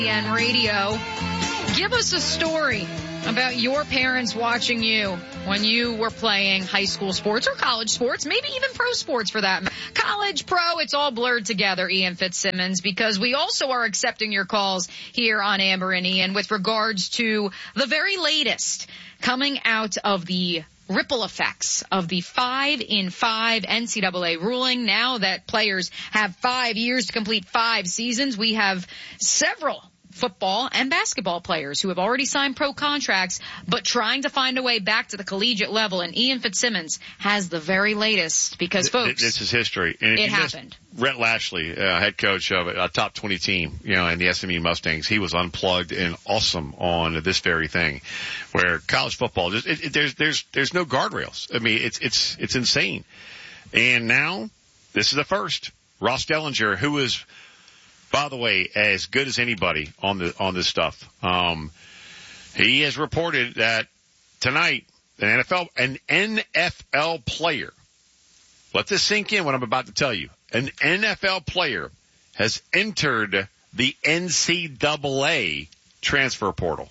ESPN Radio. Give us a story about your parents watching you when you were playing high school sports or college sports, maybe even pro sports for that matter. College, pro, it's all blurred together, Ian Fitzsimmons, because we also are accepting your calls here on Amber and Ian with regards to the very latest coming out of the ripple effects of the 5-in-5 NCAA ruling. Now that players have 5 years to complete 5 seasons, we have several football and basketball players who have already signed pro contracts, but trying to find a way back to the collegiate level. And Ian Fitzsimmons has the very latest because, folks, this is history. And it happened. Rhett Lashley, head coach of a top 20 team, in the SMU Mustangs, he was unplugged and awesome on this very thing, where college football, there's no guardrails. I mean, it's insane. And now this is the first. Ross Dellinger, who is, by the way, as good as anybody on this stuff. He has reported that tonight an NFL player, let this sink in what I'm about to tell you. An NFL player has entered the NCAA transfer portal.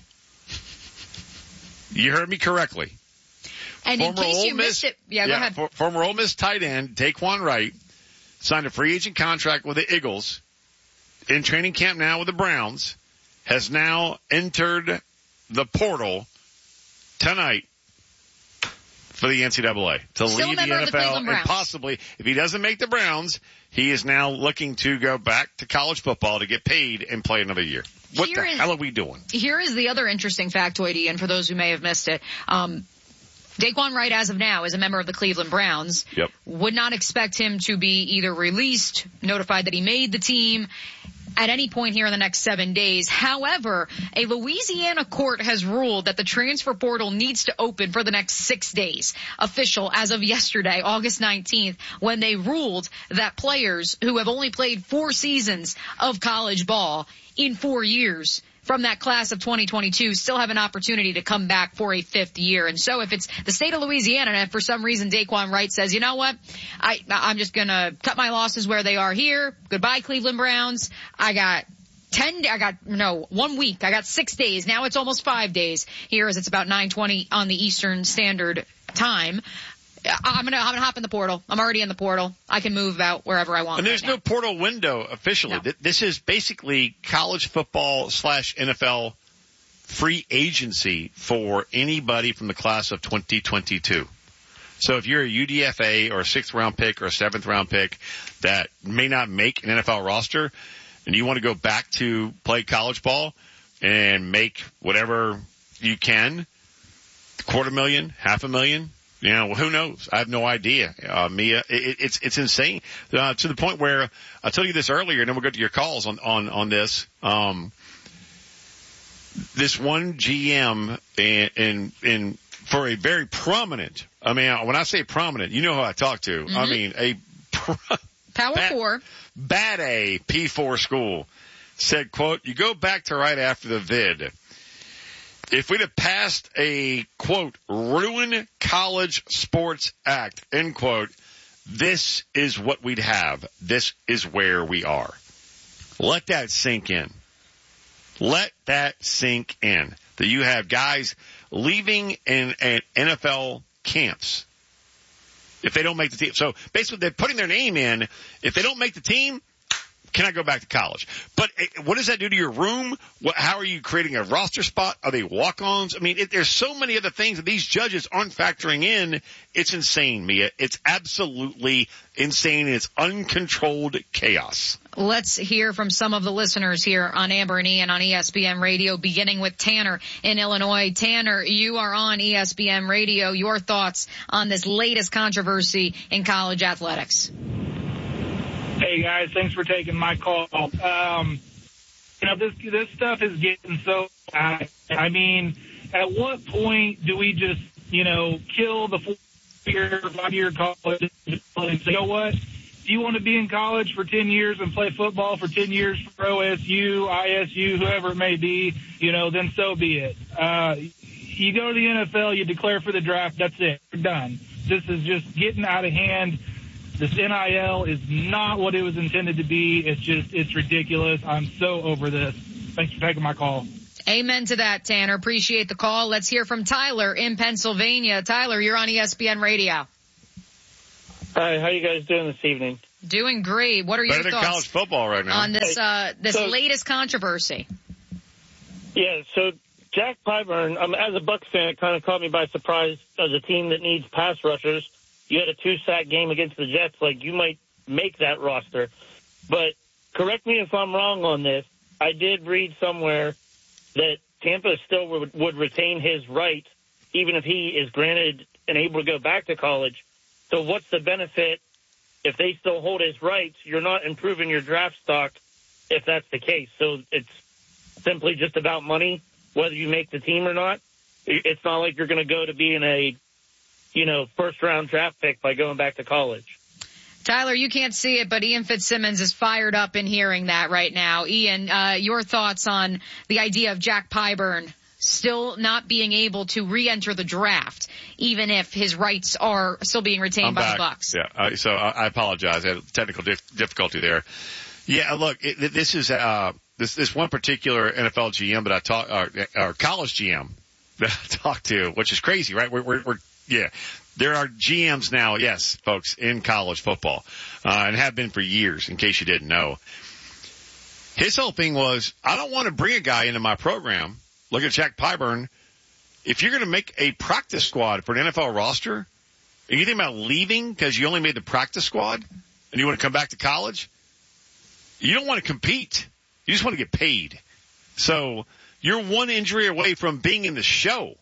You heard me correctly. And in case you missed it, go ahead. Former Ole Miss tight end Daquan Wright signed a free agent contract with the Eagles. In training camp now with the Browns, has now entered the portal tonight for the NCAA to lead the NFL, and possibly, if he doesn't make the Browns, he is now looking to go back to college football to get paid and play another year. What the hell are we doing? Here is the other interesting factoid, Ian, for those who may have missed it. Daquan Wright, as of now, is a member of the Cleveland Browns. Yep. Would not expect him to be either released, notified that he made the team at any point here in the next 7 days. However, a Louisiana court has ruled that the transfer portal needs to open for the next 6 days. Official as of yesterday, August 19th, when they ruled that players who have only played 4 seasons of college ball in 4 years from that class of 2022 still have an opportunity to come back for a 5th year. And so if it's the state of Louisiana and if for some reason Daquan Wright says, you know what, I'm just going to cut my losses where they are here. Goodbye, Cleveland Browns. I got 1 week. I got 6 days. Now it's almost 5 days here as it's about 9:20 on the Eastern Standard Time. I'm gonna hop in the portal. I'm already in the portal. I can move about wherever I want. And there's no portal window officially. No. This is basically college football / NFL free agency for anybody from the class of 2022. So if you're a UDFA or a 6th round pick or a 7th round pick that may not make an NFL roster and you want to go back to play college ball and make whatever you can, $250,000, $500,000, who knows? I have no idea. Mia, it's insane. To the point where I told you this earlier, and then we'll go to your calls on this. This one GM in for a very prominent, when I say prominent, you know who I talk to. Mm-hmm. I mean, Power 4. Bad A P4 school said, quote, you go back to right after the vid. If we'd have passed a, quote, ruin college sports act, end quote, this is what we'd have. This is where we are. Let that sink in. Let that sink in. That you have guys leaving in NFL camps if they don't make the team. So basically they're putting their name in. If they don't make the team, can I go back to college? But what does that do to your room? How are you creating a roster spot? Are they walk-ons? There's so many other things that these judges aren't factoring in. It's insane, Mia. It's absolutely insane. It's uncontrolled chaos. Let's hear from some of the listeners here on Amber and Ian on ESPN Radio, beginning with Tanner in Illinois. Tanner, you are on ESPN Radio. Your thoughts on this latest controversy in college athletics? Hey guys, thanks for taking my call. This stuff is getting so bad. At what point do we just, kill the 4-year, 5-year college and say, you know what? If you want to be in college for 10 years and play football for 10 years for OSU, ISU, whoever it may be, then so be it. You go to the NFL, you declare for the draft, that's it. You're done. This is just getting out of hand. This NIL is not what it was intended to be. It's ridiculous. I'm so over this. Thanks for taking my call. Amen to that, Tanner. Appreciate the call. Let's hear from Tyler in Pennsylvania. Tyler, you're on ESPN Radio. Hi, how you guys doing this evening? Doing great. What are your Better than thoughts college football right now. on this latest controversy? Yeah, so Jack Pyburn, as a Bucs fan, it kind of caught me by surprise as a team that needs pass rushers. You had a 2-sack game against the Jets, like you might make that roster. But correct me if I'm wrong on this. I did read somewhere that Tampa still would retain his right, even if he is granted and able to go back to college. So what's the benefit if they still hold his rights? You're not improving your draft stock if that's the case. So it's simply just about money, whether you make the team or not. It's not like you're going to go to being a, first-round draft pick by going back to college. Tyler, you can't see it, but Ian Fitzsimmons is fired up in hearing that right now. Ian, your thoughts on the idea of Jack Pyburn still not being able to re-enter the draft, even if his rights are still being retained by the Bucs? Yeah, so I apologize. I had technical difficulty there. Yeah, look, this is this one particular NFL GM that or college GM that I talked to, which is crazy, right? There are GMs now, yes, folks, in college football, and have been for years, in case you didn't know. His whole thing was, I don't want to bring a guy into my program. Look at Jack Pyburn. If you're going to make a practice squad for an NFL roster, and you think about leaving because you only made the practice squad, and you want to come back to college, you don't want to compete. You just want to get paid. So you're one injury away from being in the show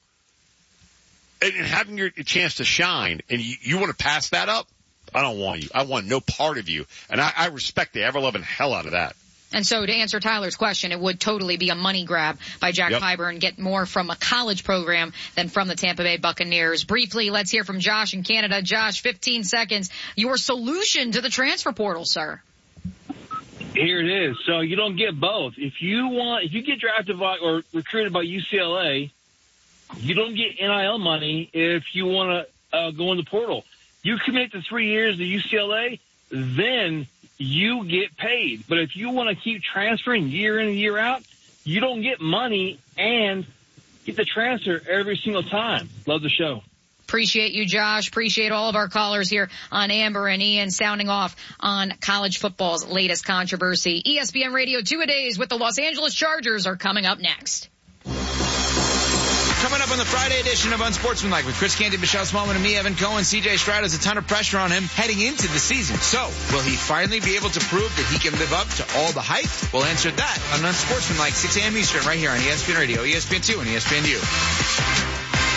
and having your chance to shine, and you want to pass that up? I don't want you. I want no part of you. And I respect the ever-loving hell out of that. And so to answer Tyler's question, it would totally be a money grab by Jack Pyburn, get more from a college program than from the Tampa Bay Buccaneers. Briefly, let's hear from Josh in Canada. Josh, 15 seconds. Your solution to the transfer portal, sir. Here it is. So you don't get both. If you get drafted by or recruited by UCLA, you don't get NIL money if you want to go in the portal. You commit to 3 years to UCLA, then you get paid. But if you want to keep transferring year in and year out, you don't get money and get the transfer every single time. Love the show. Appreciate you, Josh. Appreciate all of our callers here on Amber and Ian sounding off on college football's latest controversy. ESPN Radio 2-A-Days with the Los Angeles Chargers are coming up next. Coming up on the Friday edition of Unsportsmanlike with Chris Canty, Michelle Smallman, and me, Evan Cohen. CJ Stroud has a ton of pressure on him heading into the season. So, will he finally be able to prove that he can live up to all the hype? We'll answer that on Unsportsmanlike, 6 a.m. Eastern, right here on ESPN Radio, ESPN2, and ESPNU.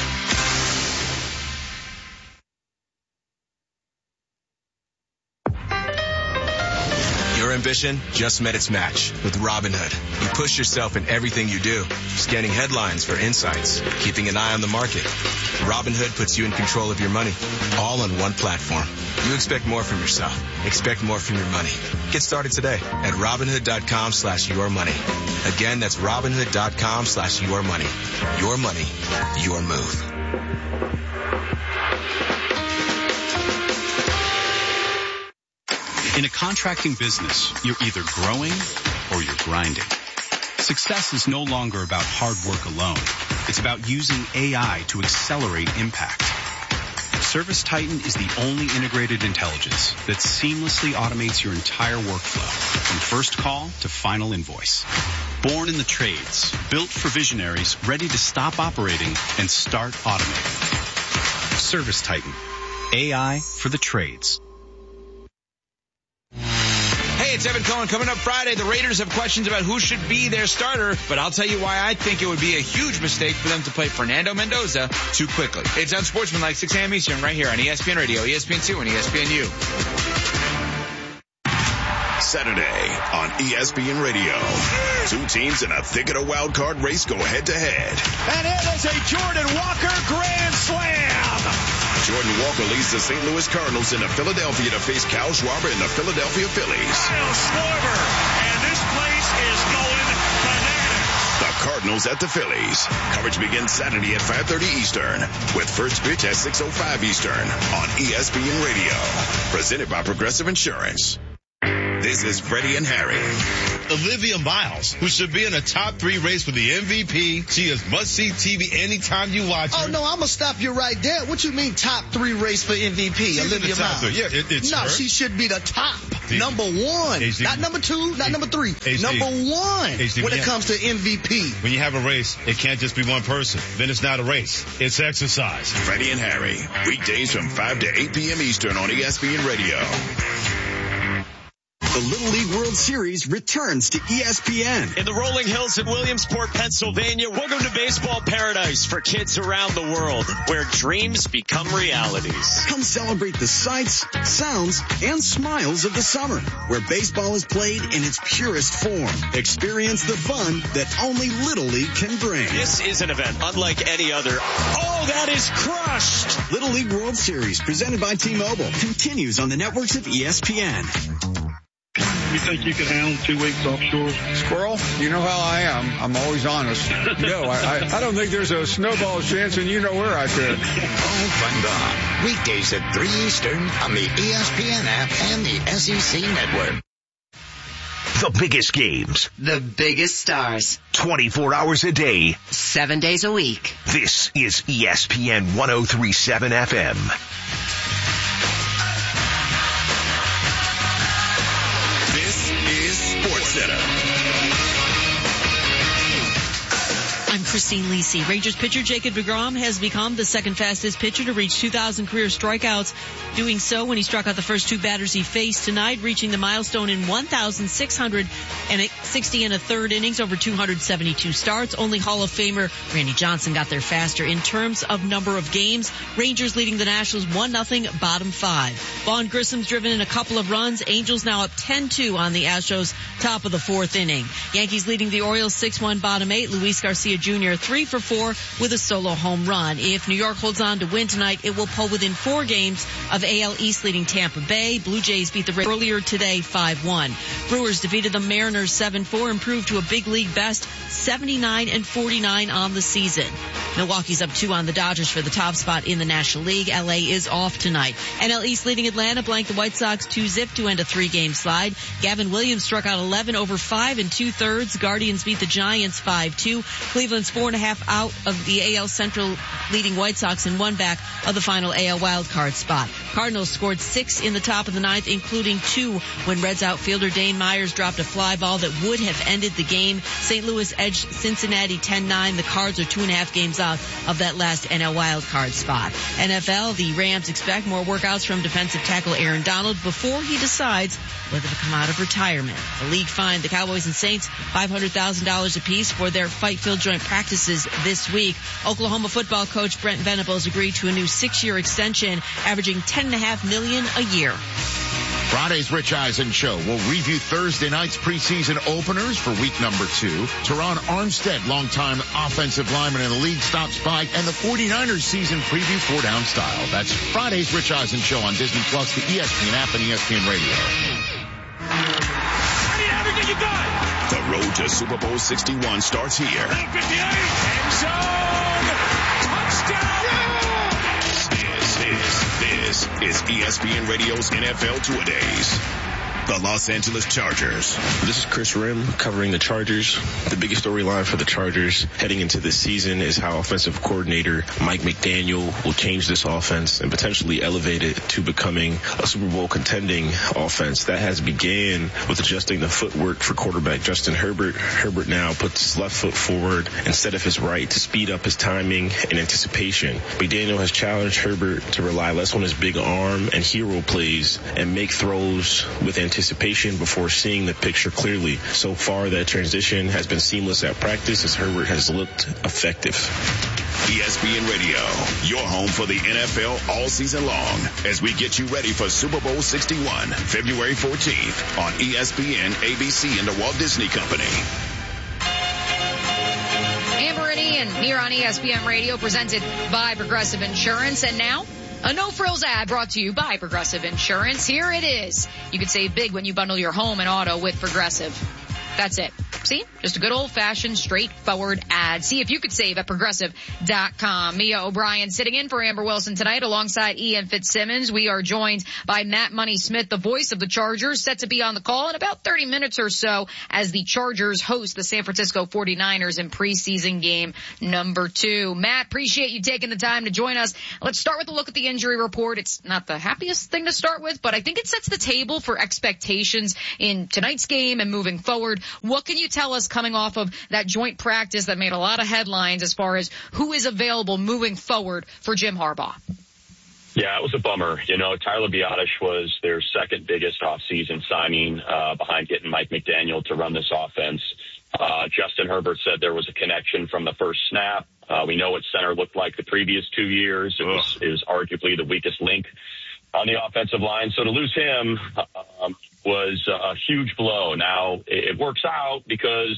Your ambition just met its match with Robinhood. You push yourself in everything you do, scanning headlines for insights, keeping an eye on the market. Robinhood puts you in control of your money, all on one platform. You expect more from yourself. Expect more from your money. Get started today at Robinhood.com/yourmoney. Again, that's Robinhood.com/yourmoney. Your money, your move. In a contracting business, you're either growing or you're grinding. Success is no longer about hard work alone. It's about using AI to accelerate impact. ServiceTitan is the only integrated intelligence that seamlessly automates your entire workflow, from first call to final invoice. Born in the trades, built for visionaries ready to stop operating and start automating. ServiceTitan, AI for the trades. Hey, it's Evan Cohen. Coming up Friday, the Raiders have questions about who should be their starter, but I'll tell you why I think it would be a huge mistake for them to play Fernando Mendoza too quickly. It's Unsportsmanlike, 6 a.m. Eastern, right here on ESPN Radio, ESPN2, and ESPNU. Saturday on ESPN Radio. Two teams in a thick of a wild card race go head to head. And it is a Jordan Walker grand slam. Jordan Walker leads the St. Louis Cardinals into Philadelphia to face Kyle Schwarber and the Philadelphia Phillies. Kyle Schwarber, and this place is going bananas. The Cardinals at the Phillies. Coverage begins Saturday at 5:30 Eastern with first pitch at 6:05 Eastern on ESPN Radio. Presented by Progressive Insurance. This is Freddie and Harry. Olivia Miles, who should be in a top 3 race for the MVP. She is must-see TV anytime you watch her. Oh, no, I'm going to stop you right there. What you mean top 3 race for MVP, She's Olivia Miles? Yeah, it's no, her. she should be the top. Number 1. HD. Not number 2, not number 3. HD. Number 1 HD. when it comes to MVP. When you have a race, it can't just be one person. Then it's not a race. It's exercise. Freddie and Harry, weekdays from 5 to 8 p.m. Eastern on ESPN Radio. The Little League World Series returns to ESPN. In the rolling hills in Williamsport, Pennsylvania, welcome to baseball paradise for kids around the world, where dreams become realities. Come celebrate the sights, sounds, and smiles of the summer, where baseball is played in its purest form. Experience the fun that only Little League can bring. This is an event unlike any other. Oh, that is crushed! Little League World Series, presented by T-Mobile, continues on the networks of ESPN. You think you can handle 2 weeks offshore? Squirrel, you know how I am. I'm always honest. No, I don't think there's a snowball's chance, and you know where I could. Off and on. Weekdays at 3 Eastern on the ESPN app and the SEC network. The biggest games. The biggest stars. 24 hours a day. 7 days a week. This is ESPN 103.7 FM. I'm Christine Lisi. Rangers pitcher Jacob deGrom has become the second fastest pitcher to reach 2,000 career strikeouts, doing so when he struck out the first 2 batters he faced tonight, reaching the milestone in 1,660 and a third innings over 272 starts. Only Hall of Famer Randy Johnson got there faster. In terms of number of games, Rangers leading the Nationals 1-0, bottom 5. Vaughn Grissom's driven in a couple of runs. Angels now up 10-2 on the Astros, top of the 4th inning. Yankees leading the Orioles 6-1, bottom 8. Luis Garcia Jr. 3 for 4 with a solo home run. If New York holds on to win tonight, it will pull within 4 games of AL East leading Tampa Bay. Blue Jays beat the Rays earlier today 5-1. Brewers defeated the Mariners 7-4, improved to a big league best 79-49 on the season. Milwaukee's up 2 on the Dodgers for the top spot in the National League. LA is off tonight. NL East leading Atlanta blanked the White Sox 2-0 to end a 3-game slide. Gavin Williams struck out 11 over 5 2/3. Guardians beat the Giants 5-2. Cleveland's 4.5 out of the AL Central leading White Sox and 1 back of the final AL wildcard spot. Cardinals scored 6 in the top of the 9th, including 2 when Reds outfielder Dane Myers dropped a fly ball that would have ended the game. St. Louis edged Cincinnati 10-9. The Cards are 2.5 games out of that last NL wildcard spot. NFL, the Rams expect more workouts from defensive tackle Aaron Donald before he decides whether to come out of retirement. The league fined the Cowboys and Saints $500,000 apiece for their fight-filled joint practices this week. Oklahoma football coach Brent Venables agreed to a new 6-year extension, averaging $10.5 million a year. Friday's Rich Eisen Show will review Thursday night's preseason openers for week number 2. Teron Armstead, longtime offensive lineman in the league, stops by, and the 49ers season preview 4-down style. That's Friday's Rich Eisen Show on Disney Plus, the ESPN app, and ESPN Radio. I need everything you got. The road to Super Bowl 61 starts here. 58, end zone, touchdown. This is ESPN Radio's NFL Two-A-Days. The Los Angeles Chargers. This is Chris Rim covering the Chargers. The biggest storyline for the Chargers heading into this season is how offensive coordinator Mike McDaniel will change this offense and potentially elevate it to becoming a Super Bowl contending offense. That has began with adjusting the footwork for quarterback Justin Herbert. Herbert now puts his left foot forward instead of his right to speed up his timing and anticipation. McDaniel has challenged Herbert to rely less on his big arm and hero plays and make throws with anticipation before seeing the picture clearly. So far, that transition has been seamless at practice as Herbert has looked effective. ESPN Radio, your home for the NFL all season long, as we get you ready for Super Bowl 61, February 14th on ESPN, ABC, and the Walt Disney Company. Amber and Ian here on ESPN Radio, presented by Progressive Insurance. And now, a no-frills ad brought to you by Progressive Insurance. Here it is. You can save big when you bundle your home and auto with Progressive. That's it. See, just a good old-fashioned, straightforward ad. See if you could save at Progressive.com. Mia O'Brien sitting in for Amber Wilson tonight alongside Ian Fitzsimmons. We are joined by Matt Money Smith, the voice of the Chargers, set to be on the call in about 30 minutes or so as the Chargers host the San Francisco 49ers in preseason game number 2. Matt, appreciate you taking the time to join us. Let's start with a look at the injury report. It's not the happiest thing to start with, but I think it sets the table for expectations in tonight's game and moving forward. What can you tell us coming off of that joint practice that made a lot of headlines as far as who is available moving forward for Jim Harbaugh? Yeah, it was a bummer. You know, Tyler Biadasz was their second biggest offseason signing behind getting Mike McDaniel to run this offense. Justin Herbert said there was a connection from the first snap. We know what center looked like the previous 2 years. It was arguably the weakest link on the offensive line. So to lose him was a huge blow. Now, it works out because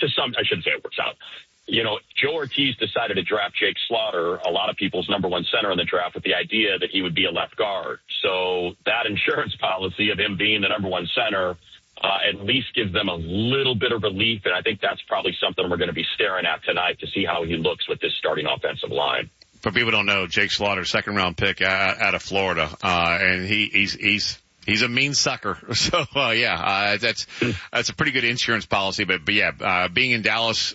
I shouldn't say it works out. You know, Joe Ortiz decided to draft Jake Slaughter, a lot of people's number one center in the draft, with the idea that he would be a left guard. So that insurance policy of him being the number one center at least gives them a little bit of relief. And I think that's probably something we're going to be staring at tonight to see how he looks with this starting offensive line. For people who don't know, Jake Slaughter, second round pick out of Florida, and he's a mean sucker. So that's a pretty good insurance policy. But being in Dallas,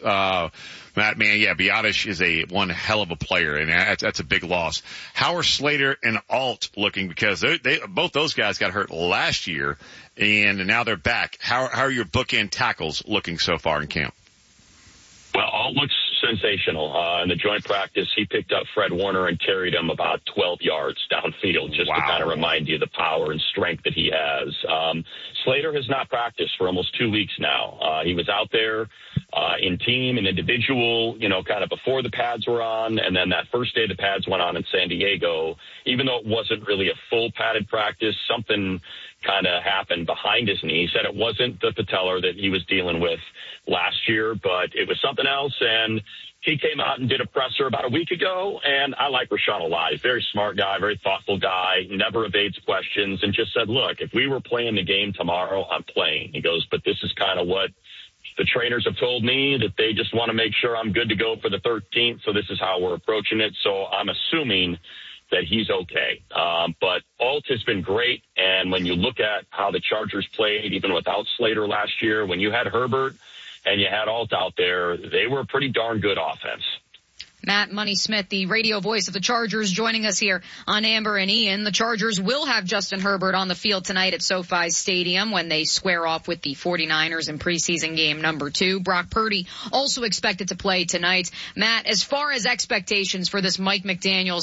Matt, man, Biadasz is one hell of a player, and that's a big loss. How are Slater and Alt looking? Because they both those guys got hurt last year, and now they're back. How are your bookend tackles looking so far in camp? Well, Alt looks sensational. In the joint practice, he picked up Fred Warner and carried him about 12 yards downfield just to kind of remind you of the power and strength that he has. Slater has not practiced for almost 2 weeks now. He was out there in team and individual, kind of before the pads were on, and then that first day the pads went on in San Diego. Even though it wasn't really a full padded practice, something kind of happened behind his knee. He said it wasn't the patellar that he was dealing with last year, but it was something else. And he came out and did a presser about a week ago. And I like Rashawn a lot. He's a very smart guy, very thoughtful guy, never evades questions, and just said, look, if we were playing the game tomorrow, I'm playing. He goes, but this is kind of what the trainers have told me, that they just want to make sure I'm good to go for the 13th. So this is how we're approaching it. So I'm assuming that he's okay. But Alt has been great. And when you look at how the Chargers played, even without Slater last year, when you had Herbert and you had Alt out there, they were a pretty darn good offense. Matt Money Smith, the radio voice of the Chargers, joining us here on Amber and Ian. The Chargers will have Justin Herbert on the field tonight at SoFi Stadium when they square off with the 49ers in preseason game number 2. Brock Purdy also expected to play tonight. Matt, as far as expectations for this Mike McDaniel,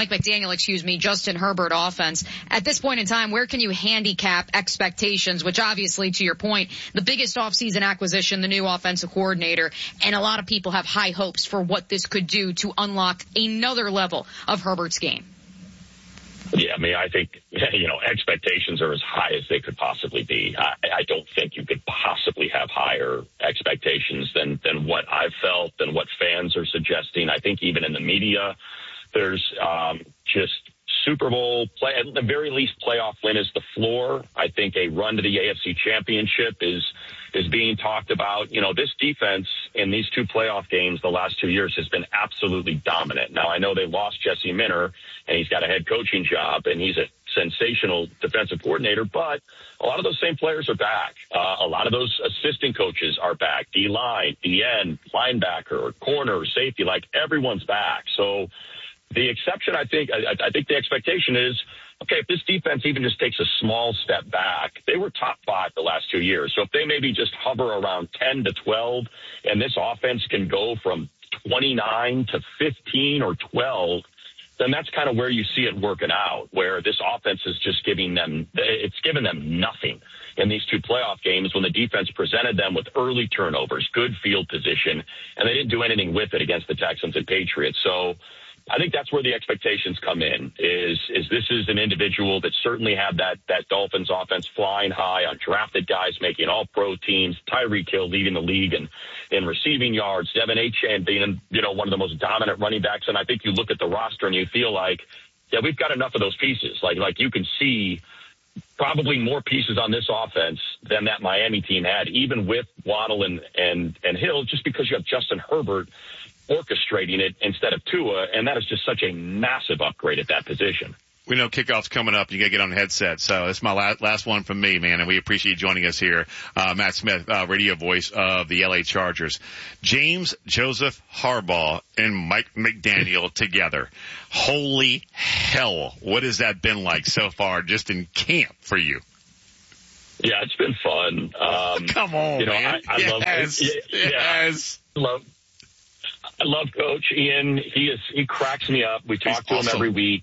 Justin Herbert offense, at this point in time, where can you handicap expectations, which obviously, to your point, the biggest offseason acquisition, the new offensive coordinator, and a lot of people have high hopes for what this could do to unlock another level of Herbert's game? Yeah, I mean, I think, expectations are as high as they could possibly be. I don't think you could possibly have higher expectations than what I've felt and what fans are suggesting. I think even in the media, there's just Super Bowl play, at the very least playoff win is the floor. I think a run to the AFC Championship is being talked about. This defense in these 2 playoff games the last 2 years has been absolutely dominant. Now, I know they lost Jesse Minter, and he's got a head coaching job, and he's a sensational defensive coordinator, but a lot of those same players are back. A lot of those assistant coaches are back. D-line, D-end, linebacker, corner, safety, like everyone's back. So the exception, I think the expectation is, okay, if this defense even just takes a small step back, they were top 5 the last 2 years. So if they maybe just hover around 10 to 12, and this offense can go from 29 to 15 or 12, then that's kind of where you see it working out, where this offense is just given them nothing in these 2 playoff games when the defense presented them with early turnovers, good field position, and they didn't do anything with it against the Texans and Patriots. So I think that's where the expectations come in, is this is an individual that certainly had that Dolphins offense flying high on drafted guys making all-pro teams, Tyreek Hill leading the league in receiving yards, Devin Achane being, one of the most dominant running backs. And I think you look at the roster and you feel like, yeah, we've got enough of those pieces. Like you can see probably more pieces on this offense than that Miami team had, even with Waddle and Hill, just because you have Justin Herbert orchestrating it instead of Tua, and that is just such a massive upgrade at that position. We know kickoff's coming up. You got to get on the headset. So it's my last one from me, man, and we appreciate you joining us here. Matt Smith, radio voice of the LA Chargers. James Joseph Harbaugh and Mike McDaniel together. Holy hell. What has that been like so far just in camp for you? Yeah, it's been fun. Come on, man. I love Yes. I love Coach Ian. He cracks me up. We talk to him every week.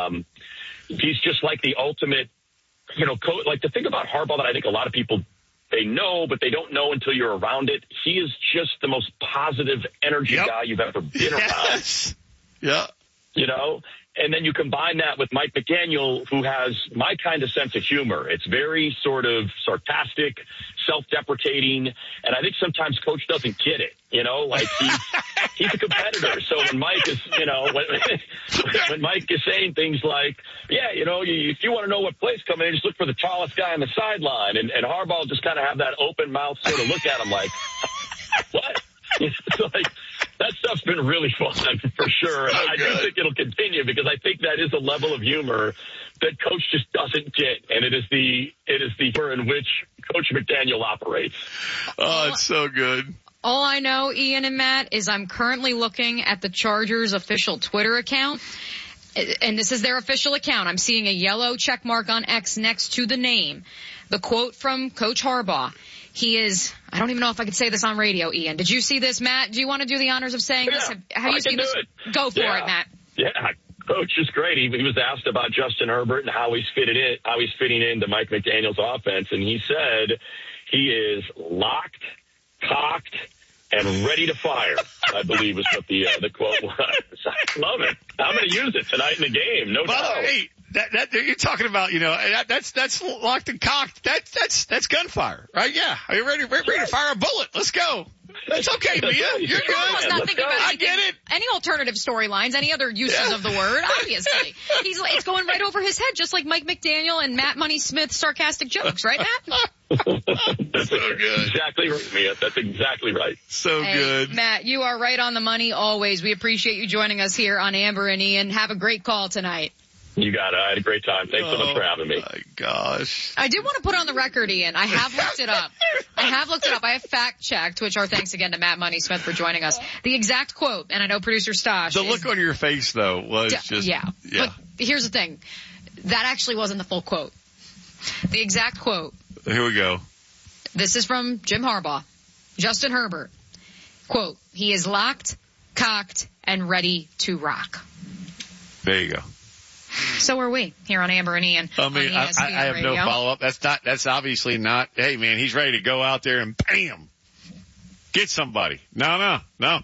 He's just like the ultimate, coach. Like the thing about Harbaugh that I think a lot of people, they know, but they don't know until you're around it. He is just the most positive energy guy you've ever been around. Yeah. And then you combine that with Mike McDaniel, who has my kind of sense of humor. It's very sort of sarcastic, self-deprecating, and I think sometimes Coach doesn't get it. Like he's a competitor. So when Mike is, when Mike is saying things like, if you want to know what play's coming in, just look for the tallest guy on the sideline, and Harbaugh will just kind of have that open mouth sort of look at him like, what? It's like, that stuff's been really fun for sure. And I do think it'll continue because I think that is a level of humor that Coach just doesn't get. And it is the humor in which Coach McDaniel operates. Oh, it's so good. All I know, Ian and Matt, is I'm currently looking at the Chargers official Twitter account. And this is their official account. I'm seeing a yellow check mark on X next to the name. The quote from Coach Harbaugh. He is, I don't even know if I could say this on radio, Ian. Did you see this, Matt? Do you want to do the honors of saying this? Have you seen this? Go for it, Matt. Yeah, Coach is great. He was asked about Justin Herbert and how he's fitting into Mike McDaniel's offense, and he said he is locked, cocked, and ready to fire, I believe is what the quote was. I love it. I'm going to use it tonight in the game, no doubt. Hey, that you're talking about, that's locked and cocked. That's gunfire, right? Yeah. Are you ready to fire a bullet? Let's go. That's okay, Mia. You're good. I was not thinking about I get it. Any alternative storylines, any other uses of the word, obviously. It's going right over his head, just like Mike McDaniel and Matt Money Smith's sarcastic jokes, right, Matt? That's so good. Exactly right, Mia. That's exactly right. So good. Matt, you are right on the money always. We appreciate you joining us here on Amber and Ian. Have a great call tonight. You got it. I had a great time. Thanks so much for having me. My gosh. I do want to put on the record, Ian. I have looked it up. I have fact checked, which our thanks again to Matt Money Smith for joining us. The exact quote, and I know producer Stosh. The look on your face, though, was just. Yeah. But here's the thing. That actually wasn't the full quote. The exact quote. Here we go. This is from Jim Harbaugh. Justin Herbert. Quote, he is locked, cocked, and ready to rock. There you go. So are we here on Amber and Ian. I mean, I have Radio. no follow-up. That's obviously not, hey man, he's ready to go out there and bam, get somebody. No.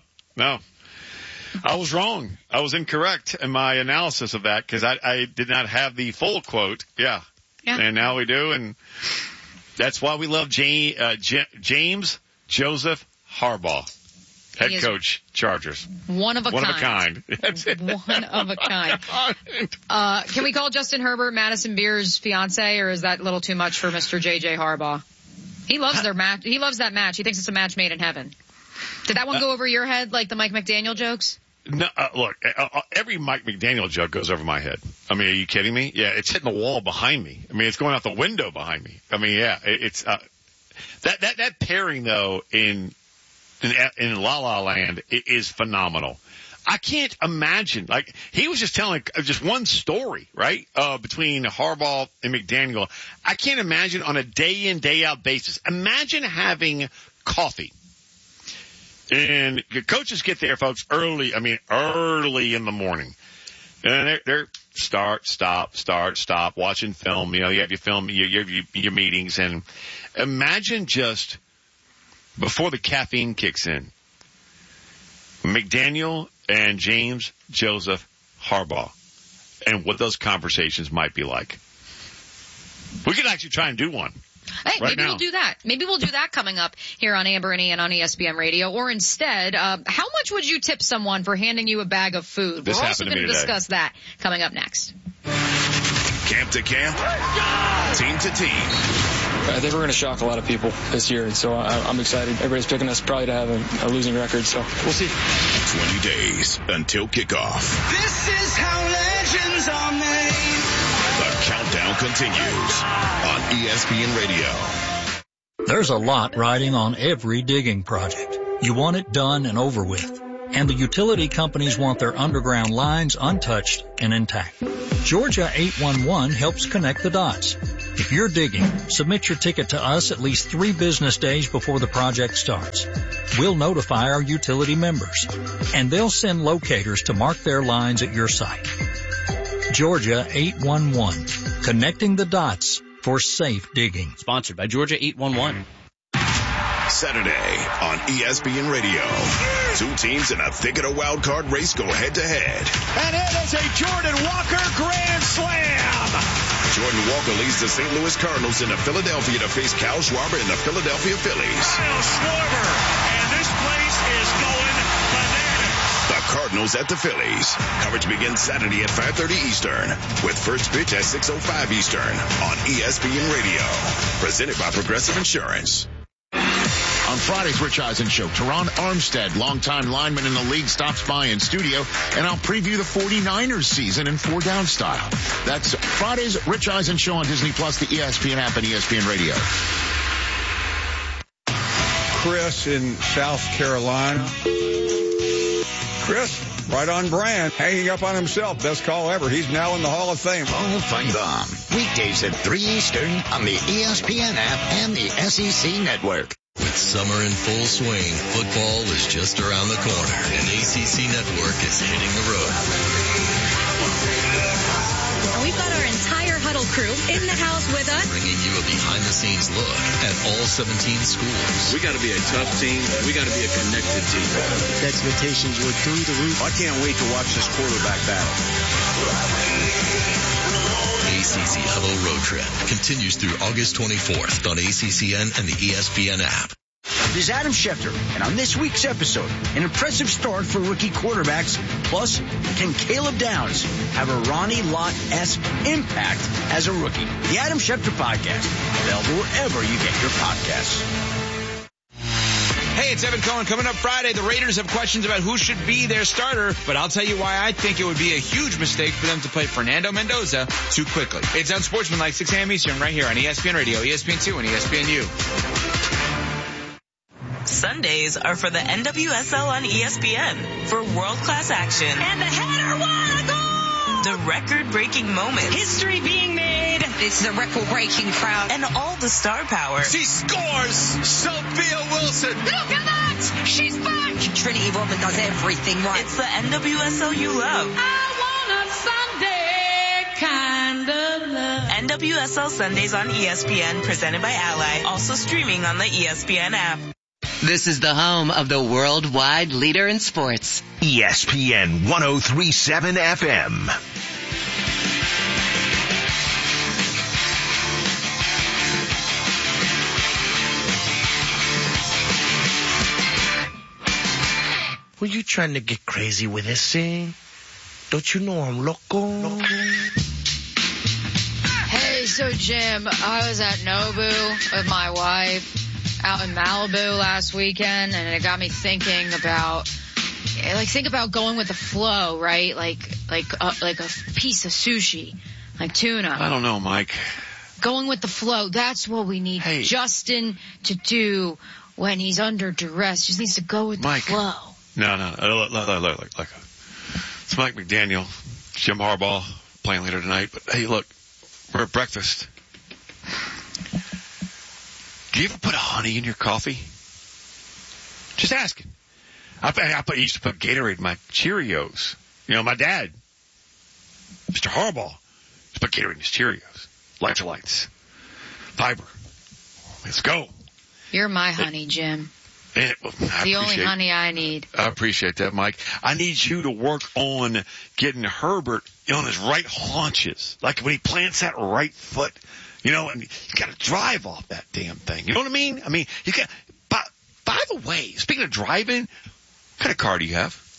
I was wrong. I was incorrect in my analysis of that because I did not have the full quote. Yeah. And now we do. And that's why we love James Joseph Harbaugh. Head coach, Chargers. One of a kind. That's it. One of a kind. Can we call Justin Herbert Madison Beer's fiance, or is that a little too much for Mr. J.J. Harbaugh? He loves their match. He loves that match. He thinks it's a match made in heaven. Did that one go over your head like the Mike McDaniel jokes? No, look, every Mike McDaniel joke goes over my head. I mean, are you kidding me? Yeah, it's hitting the wall behind me. I mean, it's going out the window behind me. I mean, yeah, it's that pairing though in La La Land is phenomenal. I can't imagine, like, he was just telling just one story, right, between Harbaugh and McDaniel. I can't imagine on a day in, day out basis. Imagine having coffee. And the coaches get there, folks, early in the morning. And they're start, stop, watching film. You have your film, your meetings. And imagine just before the caffeine kicks in, McDaniel and James Joseph Harbaugh, and what those conversations might be like. We could actually try and do one. Hey, right maybe now. we'll do that. Maybe we'll do that coming up here on Amber and Ian on ESPN Radio. Or instead, how much would you tip someone for handing you a bag of food? This We're also happened to going me to today. discuss that coming up next. Camp to camp, team to team. I think we're going to shock a lot of people this year, and so I'm excited. Everybody's picking us probably to have a losing record, so we'll see. 20 days until kickoff. This is how legends are made. The countdown continues on ESPN Radio. There's a lot riding on every digging project. You want it done and over with. And the utility companies want their underground lines untouched and intact. Georgia 811 helps connect the dots. If you're digging, submit your ticket to us at least 3 business days before the project starts. We'll notify our utility members, and they'll send locators to mark their lines at your site. Georgia 811, connecting the dots for safe digging. Sponsored by Georgia 811. Saturday on ESPN Radio. 2 teams in a thick of the wild card race go head to head. And it is a Jordan Walker grand slam. Jordan Walker leads the St. Louis Cardinals into Philadelphia to face Kyle Schwarber and the Philadelphia Phillies. Kyle Schwarber, and this place is going bananas. The Cardinals at the Phillies. Coverage begins Saturday at 5:30 Eastern with first pitch at 6:05 Eastern on ESPN Radio. Presented by Progressive Insurance. On Friday's Rich Eisen Show, Teron Armstead, longtime lineman in the league, stops by in studio, and I'll preview the 49ers season in 4-down style. That's Friday's Rich Eisen Show on Disney Plus, the ESPN app, and ESPN Radio. Chris in South Carolina. Chris, right on brand, hanging up on himself. Best call ever. He's now in the Hall of Fame. Hall of Fame Bomb. Weekdays at 3 Eastern on the ESPN app and the SEC Network. With summer in full swing, football is just around the corner, and ACC Network is hitting the road. We've got our entire Huddle crew in the house with us, bringing you a behind-the-scenes look at all 17 schools. We got to be a tough team. We got to be a connected team. The expectations were through the roof. I can't wait to watch this quarterback battle. ACC Huddle Road Trip continues through August 24th on ACCN and the ESPN app. This is Adam Schefter, and on this week's episode, an impressive start for rookie quarterbacks. Plus, can Caleb Downs have a Ronnie Lott-esque impact as a rookie? The Adam Schefter Podcast, available wherever you get your podcasts. Hey, it's Evan Cohen. Coming up Friday, the Raiders have questions about who should be their starter, but I'll tell you why I think it would be a huge mistake for them to play Fernando Mendoza too quickly. It's Unsportsmanlike, 6 a.m. Eastern, right here on ESPN Radio, ESPN2, and ESPNU. Sundays are for the NWSL on ESPN for world-class action. And the header, what a goal! The record-breaking moments. History being made. This is a record-breaking crowd. And all the star power. She scores! Sophia Wilson! Look at that! She's back! Trinity Rodman does everything right. It's the NWSL you love. I want a Sunday kind of love. NWSL Sundays on ESPN, presented by Ally. Also streaming on the ESPN app. This is the home of the worldwide leader in sports. ESPN 103.7 FM. Were you trying to get crazy with this thing? Don't you know I'm loco? Hey, so Jim, I was at Nobu with my wife out in Malibu last weekend, and it got me thinking about, think about going with the flow, right? Like a piece of sushi, like tuna. I don't know, Mike. Going with the flow. That's what we need Justin to do when he's under duress. Just needs to go with the flow. No. Look. It's Mike McDaniel, Jim Harbaugh playing later tonight. But hey, look, we're at breakfast. Do you ever put honey in your coffee? Just asking. I used to put Gatorade in my Cheerios. You know, my dad, Mr. Harbaugh, used to put Gatorade in his Cheerios. Electrolytes. Fiber. Let's go. You're my honey, Jim. The only honey I need. I appreciate that, Mike. I need you to work on getting Herbert on his right haunches. Like when he plants that right foot. You know, and you got to drive off that damn thing. You know what I mean? You got. By the way, speaking of driving, what kind of car do you have?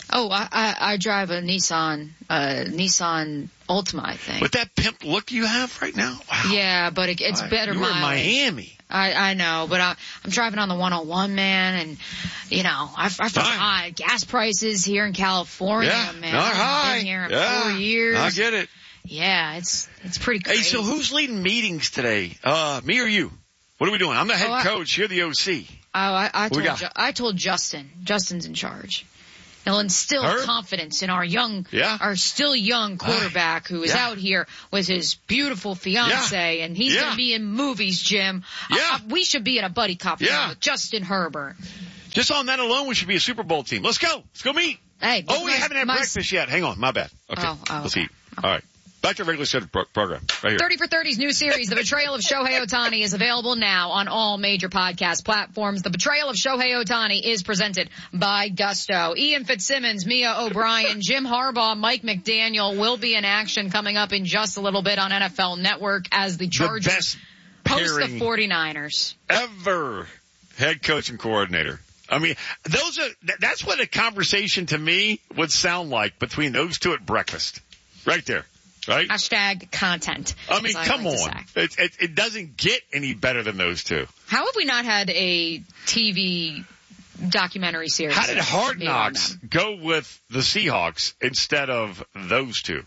Oh, I drive a Nissan Altima, I think. With that pimp look you have right now? Wow. Yeah, but it's better You're mileage. in Miami. I know, but I'm driving on the 101, man, and, I've high gas prices here in California, man. I've been here in 4 years. I get it. Yeah, it's pretty crazy. Hey, so who's leading meetings today? Me or you? What are we doing? I'm the head coach. You're the OC. I told Justin. Justin's in charge. He'll instill confidence in our still young quarterback who is out here with his beautiful fiance, and he's going to be in movies, Jim. We should be in a buddy cop film with Justin Herbert. Just on that alone, we should be a Super Bowl team. Let's go. Let's go meet. Hey, we haven't had breakfast yet. Hang on. My bad. Okay. Let's eat. All right. Back to our regular scheduled program. Right here. 30 for 30's new series, The Betrayal of Shohei Ohtani, is available now on all major podcast platforms. The Betrayal of Shohei Ohtani is presented by Gusto. Ian Fitzsimmons, Mia O'Brien, Jim Harbaugh, Mike McDaniel will be in action coming up in just a little bit on NFL Network as the Chargers host the 49ers. Ever head coach and coordinator. I mean, that's what a conversation to me would sound like between those two at breakfast. Right there. Right? Hashtag content. I mean, come on. It doesn't get any better than those two. How have we not had a TV documentary series? How did Hard Knocks go with the Seahawks instead of those two?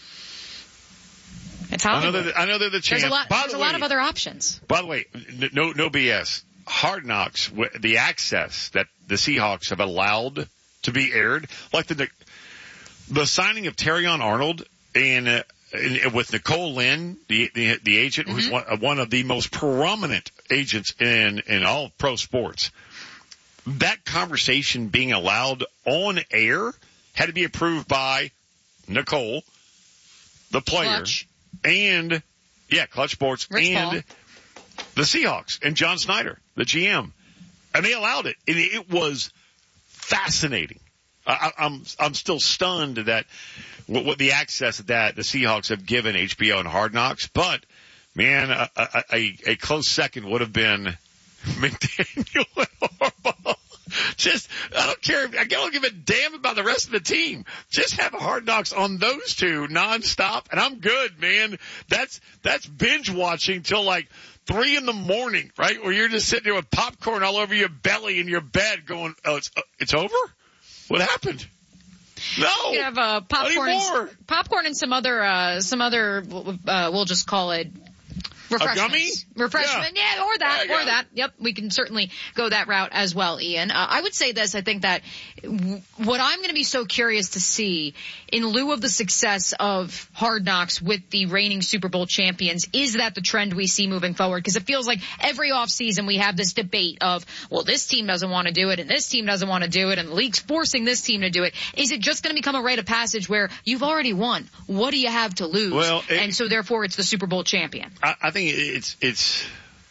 It's Hollywood. I know they're the champs. There's a lot of other options. By the way, no BS. Hard Knocks, the access that the Seahawks have allowed to be aired, like the signing of Terrion Arnold and with Nicole Lynn, the agent, who's one of the most prominent agents in all of pro sports. That conversation being allowed on air had to be approved by Nicole, the player, Clutch. and Clutch Sports, Rich and Paul. the Seahawks, and John Snyder, the GM, and they allowed it. And it was fascinating. I'm still stunned that what the access that the Seahawks have given HBO and Hard Knocks, but man, a close second would have been McDaniel and Harbaugh. I don't care. I don't give a damn about the rest of the team. Just have Hard Knocks on those two nonstop, and I'm good, man. That's binge watching till like 3 a.m, right? Where you're just sitting there with popcorn all over your belly in your bed, going, "Oh, it's over." What happened? No. You can have popcorn and some other. We'll just call it refreshments. Refreshment, or that. Yep, we can certainly go that route as well, Ian. I would say this. I think that what I'm going to be so curious to see, in lieu of the success of Hard Knocks with the reigning Super Bowl champions, is that the trend we see moving forward? Because it feels like every offseason we have this debate of, well, this team doesn't want to do it, and this team doesn't want to do it, and the league's forcing this team to do it. Is it just going to become a rite of passage where you've already won? What do you have to lose? Well, and so therefore it's the Super Bowl champion. I think it's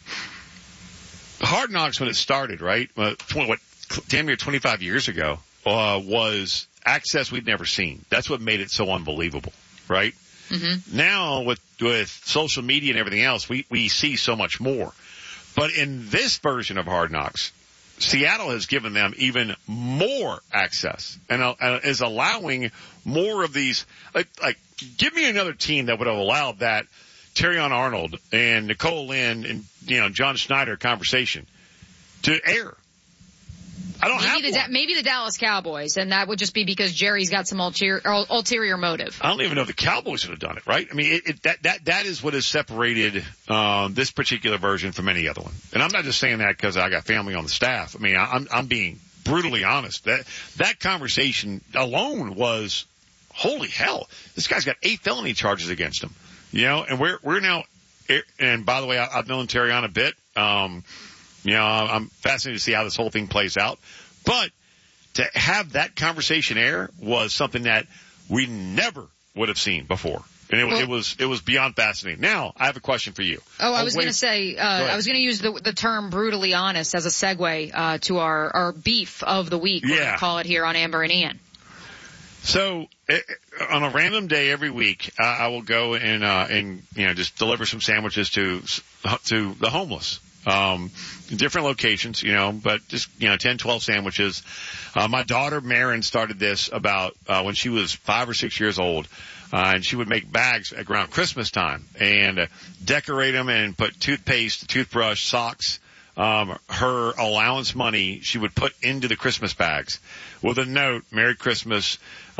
Hard Knocks when it started, right? Damn near 25 years ago, was access we'd never seen. That's what made it so unbelievable, right? Mm-hmm. Now with social media and everything else, we see so much more. But in this version of Hard Knocks, Seattle has given them even more access and is allowing more of these. Like, give me another team that would have allowed that Terrion Arnold and Nicole Lynn and John Snyder conversation to air. I don't have one. Maybe the Dallas Cowboys, and that would just be because Jerry's got some ulterior motive. I don't even know if the Cowboys would have done it, right? I mean, that is what has separated this particular version from any other one. And I'm not just saying that because I got family on the staff. I mean, I'm being brutally honest. That conversation alone was, holy hell, this guy's got 8 felony charges against him. And we're now, and by the way, I've known Terrion a bit. I'm fascinated to see how this whole thing plays out. But to have that conversation air was something that we never would have seen before. And it was beyond fascinating. Now, I have a question for you. I was going to say, I was going to use the term brutally honest as a segue to our beef of the week. We're going to call it here on Amber and Ian. So, on a random day every week, I will go and just deliver some sandwiches to the homeless. different locations, but just, 10, 12 sandwiches. My daughter, Marin, started this about, when she was 5 or 6 years old. And she would make bags around Christmas time and decorate them and put toothpaste, toothbrush, socks, her allowance money she would put into the Christmas bags with a note, Merry Christmas,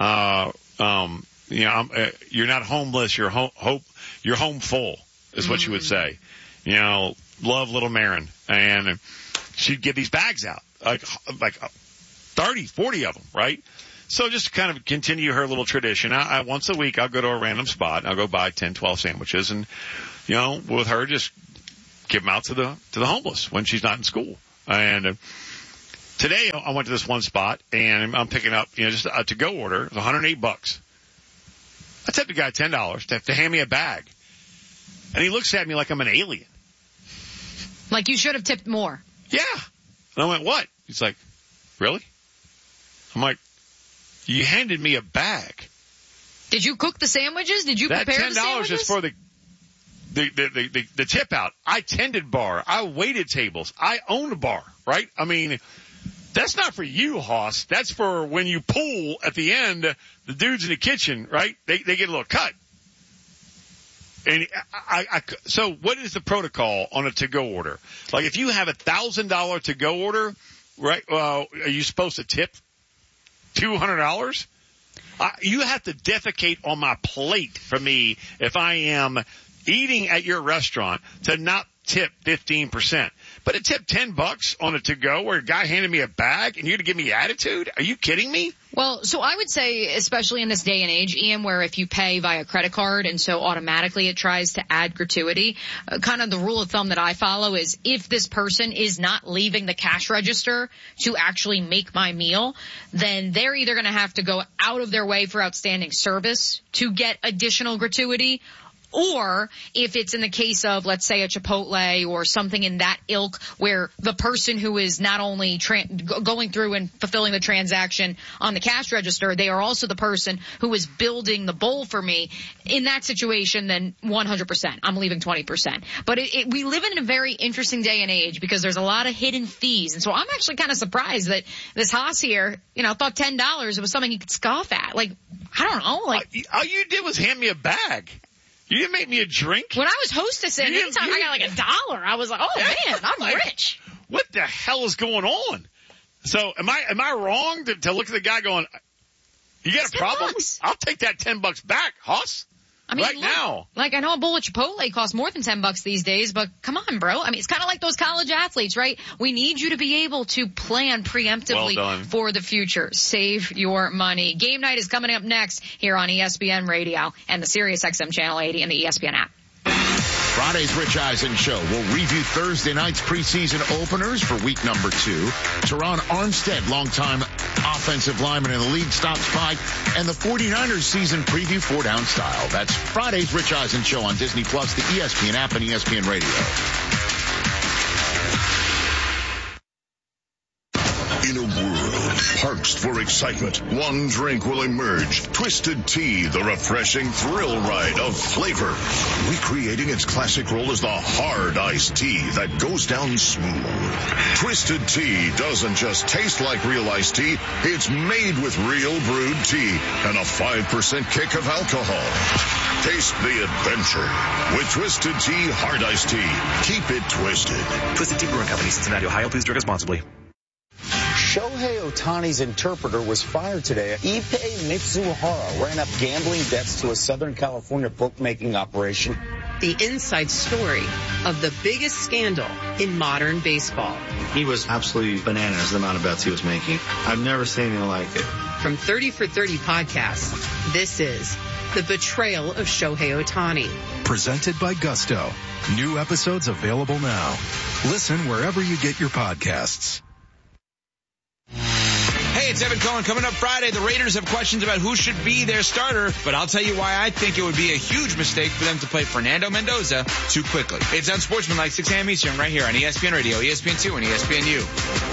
you're not homeless, you're home full is what she would say. Love little Marin. And she'd give these bags out, like 30, 40 of them, right? So just to kind of continue her little tradition, I once a week I'll go to a random spot and I'll go buy 10, 12 sandwiches and, with her just give them out to the homeless when she's not in school. And today I went to this one spot and I'm picking up, just a to-go order. It was $108. I tipped the guy $10 to hand me a bag. And he looks at me like I'm an alien. Like you should have tipped more. Yeah. And I went, what? He's like, really? I'm like, you handed me a bag. Did you cook the sandwiches? Did you prepare the sandwiches? That $10 is for the tip out. I tended bar. I waited tables. I owned a bar, right? I mean, that's not for you, Hoss. That's for when you pull at the end, the dudes in the kitchen, right? They get a little cut. And so what is the protocol on a to-go order? Like if you have $1,000 to-go order, right? Are you supposed to tip $200? You have to defecate on my plate for me if I am eating at your restaurant to not tip 15%. But a tip $10 on a to-go where a guy handed me a bag and you're going to give me attitude? Are you kidding me? Well, so I would say, especially in this day and age, Ian, where if you pay via credit card and so automatically it tries to add gratuity, kind of the rule of thumb that I follow is if this person is not leaving the cash register to actually make my meal, then they're either going to have to go out of their way for outstanding service to get additional gratuity, or if it's in the case of, let's say, a Chipotle or something in that ilk where the person who is not only going through and fulfilling the transaction on the cash register, they are also the person who is building the bowl for me. In that situation, then 100%. I'm leaving 20%. But we live in a very interesting day and age because there's a lot of hidden fees. And so I'm actually kind of surprised that this Haas here, thought $10 was something he could scoff at. Like, I don't know. Like, all you did was hand me a bag. You didn't make me a drink? When I was hostessing, anytime I got like $1, I was like, oh man, I'm rich. What the hell is going on? So am I wrong to look at the guy going, you got a problem? I'll take that $10 back, Hoss. I mean, now. Like, I know a bowl of Chipotle costs more than $10 these days, but come on, bro. I mean, it's kind of like those college athletes, right? We need you to be able to plan preemptively for the future. Save your money. Game night is coming up next here on ESPN Radio and the SiriusXM Channel 80 and the ESPN app. Friday's Rich Eisen Show will review Thursday night's preseason openers for week number 2. Teron Armstead, longtime offensive lineman in the league, stops by, and the 49ers season preview 4-down style. That's Friday's Rich Eisen Show on Disney+, the ESPN app, and ESPN Radio. In a world parched for excitement, one drink will emerge. Twisted Tea, the refreshing thrill ride of flavor. Recreating its classic role as the hard iced tea that goes down smooth. Twisted Tea doesn't just taste like real iced tea, it's made with real brewed tea and a 5% kick of alcohol. Taste the adventure with Twisted Tea Hard Iced Tea. Keep it twisted. Twisted Tea Brewing Company, Cincinnati, Ohio. Please drink responsibly. Shohei Ohtani's interpreter was fired today. Ippei Mitsuhara ran up gambling debts to a Southern California bookmaking operation. The inside story of the biggest scandal in modern baseball. He was absolutely bananas, the amount of bets he was making. I've never seen anything like it. From 30 for 30 podcasts, this is The Betrayal of Shohei Ohtani. Presented by Gusto. New episodes available now. Listen wherever you get your podcasts. Hey, it's Evan Cohen. Coming up Friday, the Raiders have questions about who should be their starter, but I'll tell you why I think it would be a huge mistake for them to play Fernando Mendoza too quickly. It's Unsportsmanlike, 6 a.m. Eastern, right here on ESPN Radio, ESPN2, and ESPNU.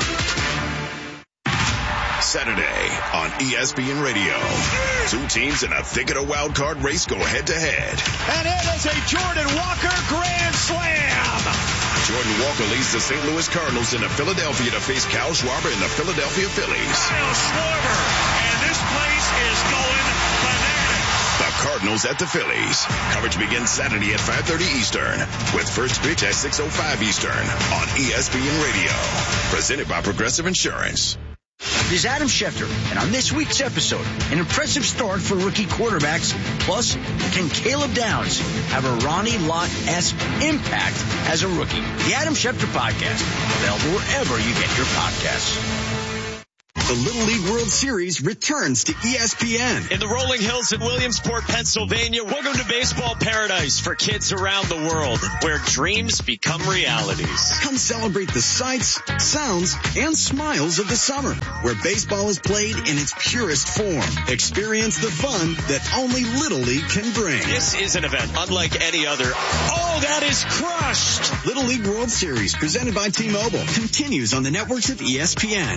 Saturday on ESPN Radio. 2 teams in a thicket of wild card race go head to head. And it is a Jordan Walker grand slam. Jordan Walker leads the St. Louis Cardinals into Philadelphia to face Kyle Schwarber and the Philadelphia Phillies. Kyle Schwarber, and this place is going bananas. The Cardinals at the Phillies. Coverage begins Saturday at 5:30 Eastern with first pitch at 6:05 Eastern on ESPN Radio. Presented by Progressive Insurance. This is Adam Schefter, and on this week's episode, an impressive start for rookie quarterbacks. Plus, can Caleb Downs have a Ronnie Lott-esque impact as a rookie? The Adam Schefter Podcast, available wherever you get your podcasts. The Little League World Series returns to ESPN. In the rolling hills in Williamsport, Pennsylvania, welcome to baseball paradise for kids around the world, where dreams become realities. Come celebrate the sights, sounds, and smiles of the summer, where baseball is played in its purest form. Experience the fun that only Little League can bring. This is an event unlike any other. Oh, that is crushed! Little League World Series, presented by T-Mobile, continues on the networks of ESPN.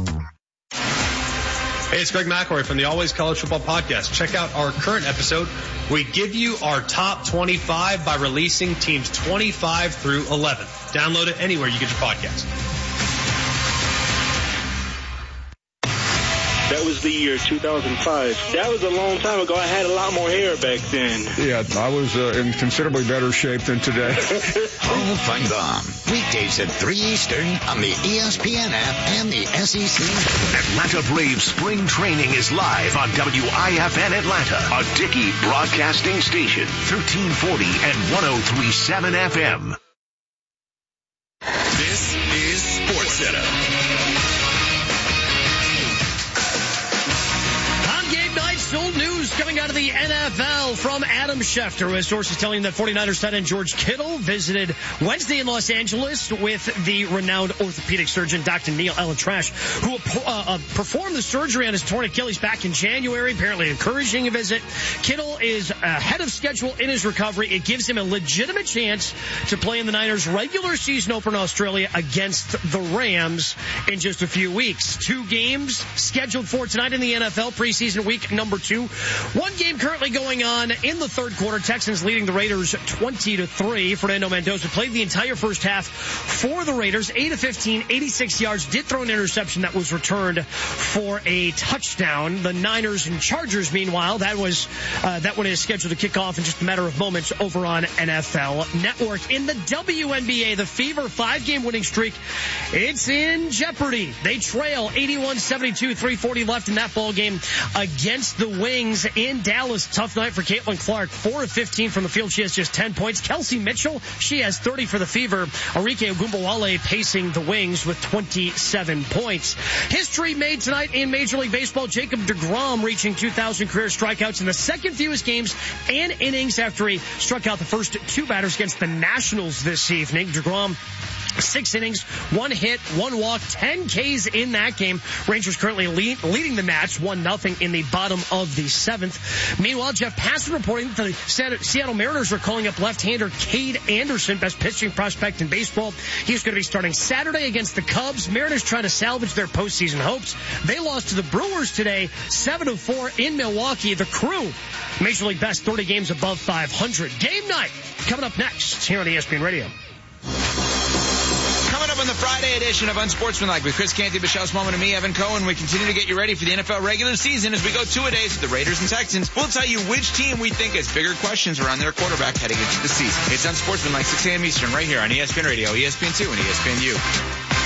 Hey, it's Greg McElroy from the Always College Football Podcast. Check out our current episode. We give you our top 25 by releasing teams 25 through 11. Download it anywhere you get your podcast. That was the year 2005. That was a long time ago. I had a lot more hair back then. Yeah, I was in considerably better shape than today. Paul Finebaum. Weekdays at 3 Eastern on the ESPN app and the SEC. Atlanta Braves spring training is live on WIFN Atlanta, a Dickey broadcasting station, 1340 and 103.7 FM. This is Sports Center. Old news coming out of the NFL from Adam Schefter, with sources telling that 49ers tight end George Kittle visited Wednesday in Los Angeles with the renowned orthopedic surgeon Dr. Neil ElAttrache, who performed the surgery on his torn Achilles back in January, apparently encouraging a visit. Kittle is ahead of schedule in his recovery. It gives him a legitimate chance to play in the Niners' regular season opener in Australia against the Rams in just a few weeks. 2 games scheduled for tonight in the NFL preseason week number 2. One game currently going on in the third quarter. Texans leading the Raiders 20-3. Fernando Mendoza played the entire first half for the Raiders. 8 of 15, 86 yards. Did throw an interception that was returned for a touchdown. The Niners and Chargers, meanwhile, that one is scheduled to kick off in just a matter of moments over on NFL Network. In the WNBA, the Fever 5-game winning streak, it's in jeopardy. They trail 81-72, 3:40 left in that ball game against the Wings in Dallas. Tough night for Caitlin Clark. 4 of 15 from the field. She has just 10 points. Kelsey Mitchell, she has 30 for the Fever. Arike Ogunbowale pacing the Wings with 27 points. History made tonight in Major League Baseball. Jacob deGrom reaching 2,000 career strikeouts in the second fewest games and innings after he struck out the first 2 batters against the Nationals this evening. deGrom, 6 innings, 1 hit, 1 walk, 10 Ks in that game. Rangers currently leading the Nats 1-0 in the bottom of the 7th. Meanwhile, Jeff Passan reporting that the Seattle Mariners are calling up left-hander Cade Anderson, best pitching prospect in baseball. He's going to be starting Saturday against the Cubs. Mariners trying to salvage their postseason hopes. They lost to the Brewers today, 7-4 in Milwaukee. The Crew, Major League best, 30 games above 500. Game night coming up next here on ESPN Radio. Coming up on the Friday edition of Unsportsmanlike with Chris Canty, Michelle Smallman, and me, Evan Cohen, we continue to get you ready for the NFL regular season as we go 2-a-days with the Raiders and Texans. We'll tell you which team we think has bigger questions around their quarterback heading into the season. It's Unsportsmanlike, 6 a.m. Eastern, right here on ESPN Radio, ESPN2, and ESPNU.